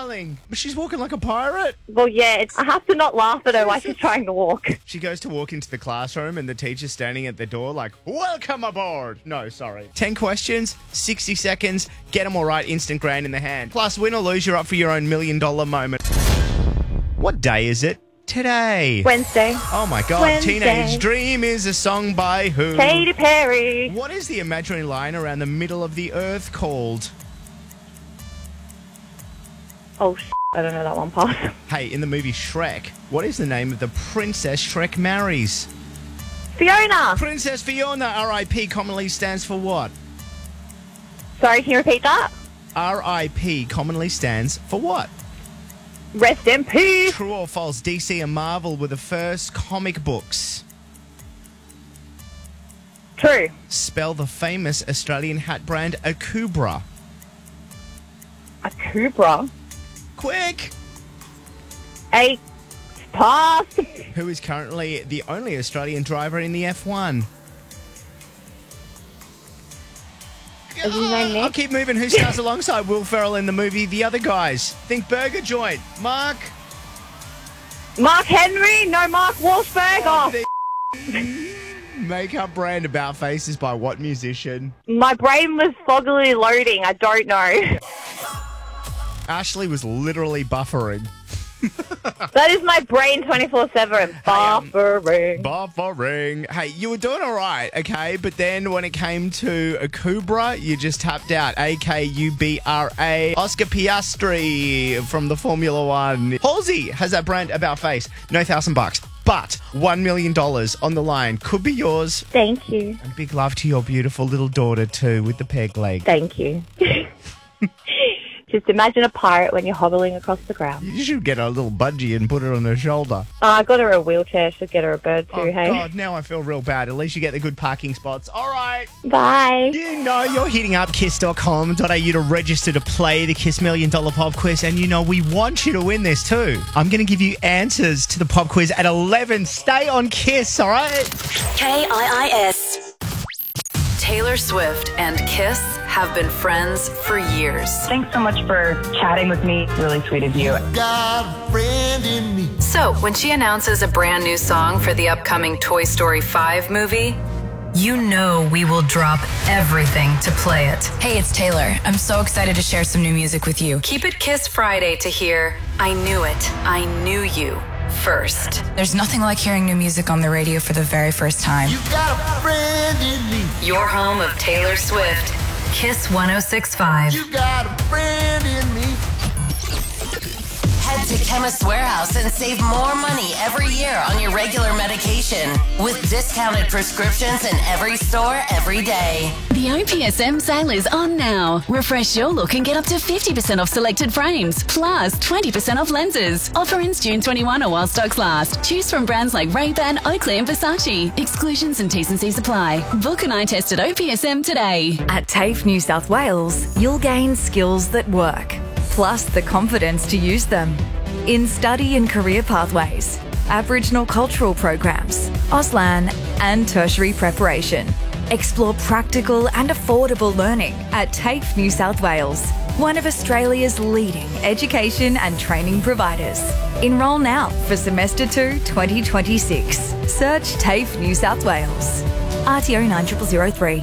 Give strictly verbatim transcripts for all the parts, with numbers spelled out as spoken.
smiling? But she's walking like a pirate. Well, yeah, it's, I have to not laugh at her while she's trying to walk. She goes to walk into the classroom and the teacher's standing at the door like, welcome aboard. No, sorry. ten questions, sixty seconds, get them all right, instant grand in the hand. Plus, win or lose, you're up for your own million dollar moment. What day is it? Today. Wednesday. Oh my God. Wednesday. Teenage Dream is a song by who? Katy Perry. What is the imaginary line around the middle of the earth called? Oh, sh- I don't know that one, pass. Hey, in the movie Shrek, what is the name of the princess Shrek marries? Fiona. Princess Fiona, R I P, commonly stands for what? Sorry, can you repeat that? R I P commonly stands for what? Rest in peace. True or false, D C and Marvel were the first comic books. True. Spell the famous Australian hat brand Akubra. A Cobra. Quick! A pass. Who is currently the only Australian driver in the F one? Is his name Nick? I'll keep moving. Who stars alongside Will Ferrell in the movie The Other Guys? Think burger joint. Mark? Mark Henry? No, Mark Wahlberg. The makeup brand About Face is by what musician? My brain was foggily loading. I don't know. Ashley was literally buffering. That is my brain twenty-four seven. Buffering. Buffering. Hey, you were doing all right, okay? But then when it came to Akubra, you just tapped out. A K U B R A. Oscar Piastri from the Formula One. Halsey has that brand About Face. No thousand bucks. But one million dollars on the line could be yours. Thank you. And big love to your beautiful little daughter, too, with the peg leg. Thank you. Just imagine a pirate when you're hobbling across the ground. You should get a little budgie and put it on her shoulder. Oh, I got her a wheelchair. Should get her a bird too, Oh, hey? God, now I feel real bad. At least you get the good parking spots. All right. Bye. You know you're hitting up kiss dot com dot a u to register to play the Kiss Million Dollar Pop Quiz. And you know we want you to win this too. I'm going to give you answers to the pop quiz at eleven. Stay on Kiss, all right? K I I S. Taylor Swift and Kiss have been friends for years. Thanks so much for chatting with me. Really sweet of you. Got a friend in me. So, when she announces a brand new song for the upcoming Toy Story five movie, you know we will drop everything to play it. Hey, it's Taylor. I'm so excited to share some new music with you. Keep it Kiss Friday to hear I Knew It, I Knew You first. There's nothing like hearing new music on the radio for the very first time. You got a friend in me. Your home of Taylor Swift. Kiss one oh six point five. You got a friend in me. Head to Chemist Warehouse and save more money every year on your regular medication with discounted prescriptions in every store every day. The O P S M sale is on now. Refresh your look and get up to fifty percent off selected frames, plus twenty percent off lenses. Offer ends June twenty-first or while stocks last. Choose from brands like Ray-Ban, Oakley and Versace. Exclusions and T's and C's apply. Book an eye test at O P S M today. At TAFE New South Wales, you'll gain skills that work, plus the confidence to use them. In study and career pathways, Aboriginal cultural programs, Auslan and tertiary preparation. Explore practical and affordable learning at TAFE New South Wales, one of Australia's leading education and training providers. Enrol now for semester two twenty twenty-six. Search TAFE New South Wales. R T O nine zero zero zero three.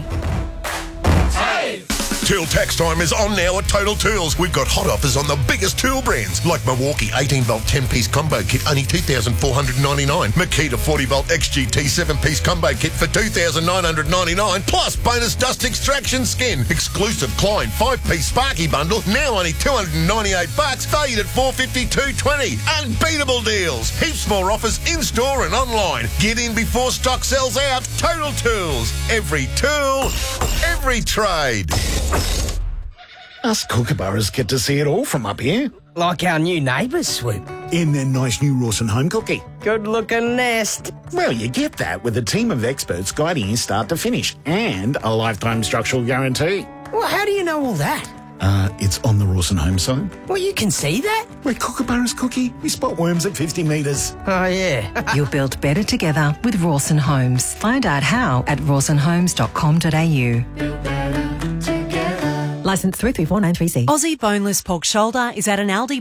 Tool tax time is on now at Total Tools. We've got hot offers on the biggest tool brands like Milwaukee eighteen volt ten piece combo kit, only two thousand four hundred ninety-nine dollars. Makita forty volt X G T seven piece combo kit for two thousand nine hundred ninety-nine dollars. Plus bonus dust extraction skin. Exclusive Klein five piece Sparky bundle, now only two hundred ninety-eight bucks, valued at four hundred fifty-two dollars twenty. Unbeatable deals. Heaps more offers in-store and online. Get in before stock sells out. Total Tools. Every tool, every trade. Us kookaburras get to see it all from up here. Like our new neighbours, Swoop. In their nice new Rawson home cookie. Good-looking nest. Well, you get that with a team of experts guiding you start to finish and a lifetime structural guarantee. Well, how do you know all that? Uh, it's on the Rawson home side. Well, you can see that? We're kookaburras, Cookie. We spot worms at fifty metres. Oh, yeah. You'll build better together with Rawson Homes. Find out how at rawson homes dot com dot a u. Licence three three four nine three C. Aussie boneless pork shoulder is at an Aldi